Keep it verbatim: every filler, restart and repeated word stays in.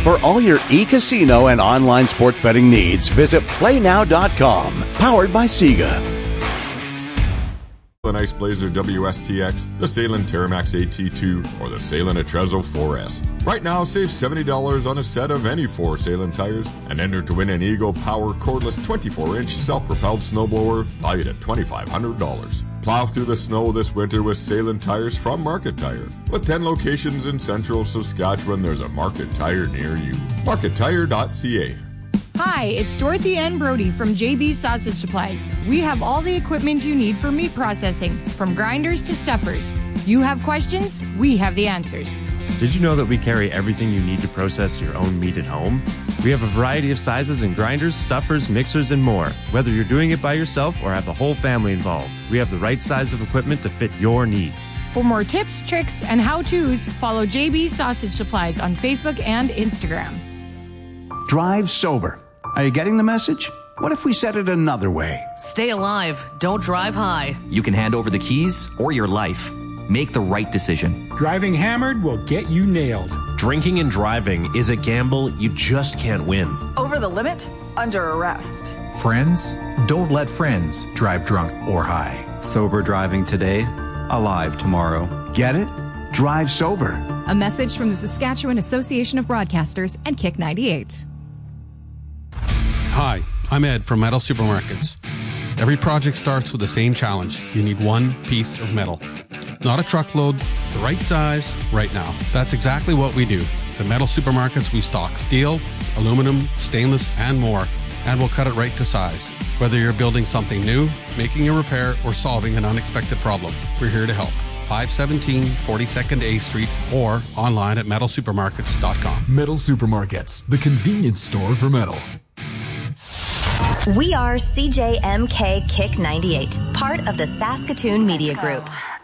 For all your e-casino and online sports betting needs, visit play now dot com. Powered by Sega. The Nice Blazer W S T X, the Salem Terramax A T two, or the Salem Atrezo four S. Right now, save seventy dollars on a set of any four Salem tires and enter to win an Eagle Power cordless twenty-four inch self-propelled snowblower valued at twenty-five hundred dollars. Plow through the snow this winter with Salem tires from Market Tire. With ten locations in central Saskatchewan, there's a Market Tire near you. market tire dot c a. Hi, it's Dorothy Ann Brody from J B Sausage Supplies. We have all the equipment you need for meat processing, from grinders to stuffers. You have questions? We have the answers. Did you know that we carry everything you need to process your own meat at home? We have a variety of sizes in grinders, stuffers, mixers, and more. Whether you're doing it by yourself or have the whole family involved, we have the right size of equipment to fit your needs. For more tips, tricks, and how-tos, follow J B Sausage Supplies on Facebook and Instagram. Drive sober. Are you getting the message? What if we said it another way? Stay alive. Don't drive high. You can hand over the keys or your life. Make the right decision. Driving hammered will get you nailed. Drinking and driving is a gamble you just can't win. Over the limit? Under arrest. Friends? Don't let friends drive drunk or high. Sober driving today, alive tomorrow. Get it? Drive sober. A message from the Saskatchewan Association of Broadcasters and Kick ninety-eight. Hi, I'm Ed from Metal Supermarkets. Every project starts with the same challenge. You need one piece of metal. Not a truckload, the right size, right now. That's exactly what we do. At Metal Supermarkets, we stock steel, aluminum, stainless, and more, and we'll cut it right to size. Whether you're building something new, making a repair, or solving an unexpected problem, we're here to help. five seventeen forty-second A Street or online at metal supermarkets dot com. Metal Supermarkets, the convenience store for metal. We are C J M K Kick ninety-eight, part of the Saskatoon Media Group.